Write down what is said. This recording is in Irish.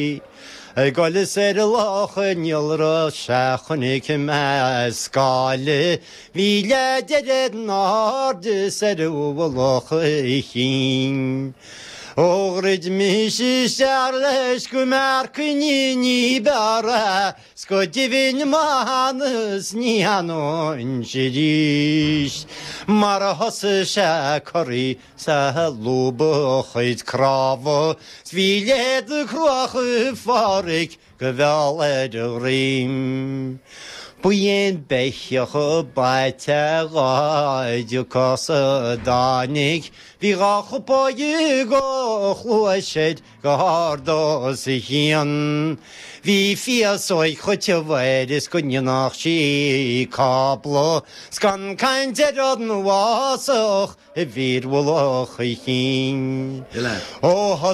Galle ser lachen jolra schachonik maskale vile dere nard ser walachin Ogrid mishi sharlesh kumarkini ni bara sko divin manus ni anon shirish marhas shakari salubo khit kravo svile de kroach farik gewaled rim Buyen bechach baite radio kosa danig vi gach boy go khwashed gardo sihian vi fia soy khotvedes kunnachshi kablo skan kein zedon wasach vir woloch hin